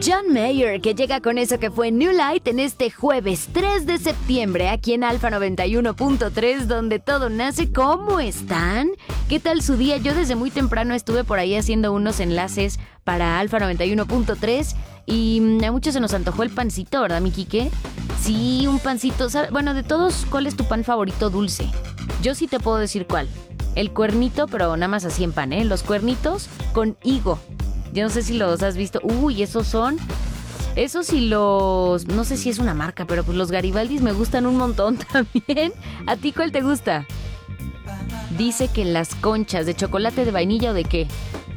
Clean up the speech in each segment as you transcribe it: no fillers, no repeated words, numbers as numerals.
John Mayer, que llega con eso que fue New Light en este jueves 3 de septiembre aquí en Alfa 91.3, donde todo nace. ¿Cómo están? ¿Qué tal su día? Yo desde muy temprano estuve por ahí haciendo unos enlaces para Alfa 91.3 y a muchos se nos antojó el pancito, ¿verdad, mi Quique? Sí, un pancito. Bueno, de todos, ¿cuál es tu pan favorito dulce? Yo sí te puedo decir cuál. El cuernito, pero nada más así en pan, ¿eh? Los cuernitos con higo. Yo no sé si los has visto. Uy, esos y los... No sé si es una marca, pero pues los Garibaldis me gustan un montón también. ¿A ti cuál te gusta? Dice que las conchas de chocolate, de vainilla o de qué.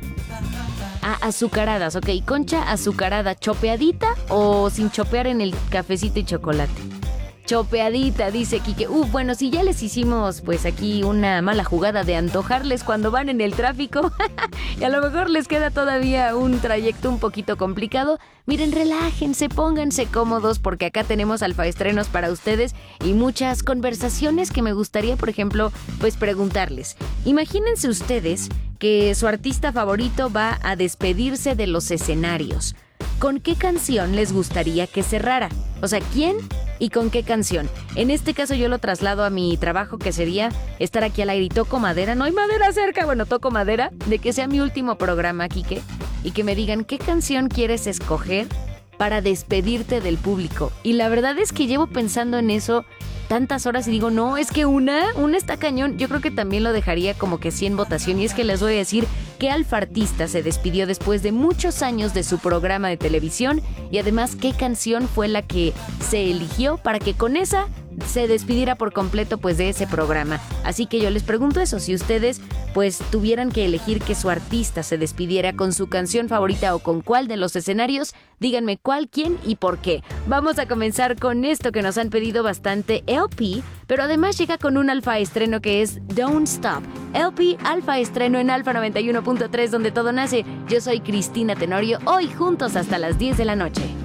Ah, azucaradas, ok. Concha azucarada, ¿chopeadita o sin chopear en el cafecito y chocolate? Chopeadita, dice Quique. Bueno, si ya les hicimos pues aquí una mala jugada de antojarles cuando van en el tráfico y a lo mejor les queda todavía un trayecto un poquito complicado, miren, relájense, pónganse cómodos porque acá tenemos alfaestrenos para ustedes y muchas conversaciones que me gustaría, por ejemplo, pues preguntarles. Imagínense ustedes que su artista favorito va a despedirse de los escenarios. ¿Con qué canción les gustaría que cerrara? O sea, ¿quién y con qué canción? En este caso yo lo traslado a mi trabajo, que sería estar aquí al aire y toco madera. No hay madera cerca, bueno, toco madera de que sea mi último programa, Quique, y que me digan qué canción quieres escoger para despedirte del público. Y la verdad es que llevo pensando en eso tantas horas y digo, no, es que una está cañón. Yo creo que también lo dejaría como que sí en votación. Y es que les voy a decir que Alfa Artista se despidió después de muchos años de su programa de televisión y además qué canción fue la que se eligió para que con esa se despidiera por completo pues de ese programa. Así que yo les pregunto eso, si ustedes pues tuvieran que elegir que su artista se despidiera con su canción favorita o con cuál de los escenarios, díganme cuál, quién y por qué. Vamos a comenzar con esto que nos han pedido bastante, LP, pero además llega con un alfa estreno que es Don't Stop. LP, alfa estreno en Alfa 91.3, donde todo nace. Yo soy Cristina Tenorio, hoy juntos hasta las 10 de la noche.